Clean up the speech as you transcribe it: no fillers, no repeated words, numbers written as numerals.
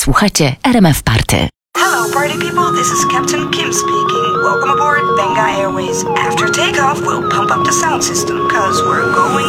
Słuchacie RMF Party. Hello, party people. This is Captain Kim speaking. Welcome aboard Benga Airways. After takeoff, we'll pump up the sound system, cause we're going